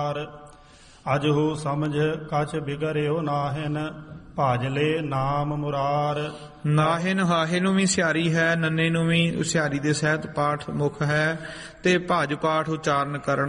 ਅਜਹੁ ਸਮਝ ਕਛ ਬਿਗਰਿਓ ਨਾਹਿਨ ਭਾਜਲੇ ਨਾਮ ਮੁਰਾਰ। ਨਾਹਿਨ ਹਾਹੇ ਨੂੰ ਵੀ ਸਿਆਰੀ ਹੈ, ਨੰਨੇ ਨੂੰ ਵੀ ਸਿਆਰੀ ਦੇ ਸਹਿਤ ਪਾਠ ਮੁੱਖ ਹੈ, ਤੇ ਭਜ ਪਾਠ ਉਚਾਰਨ ਕਰਨਾ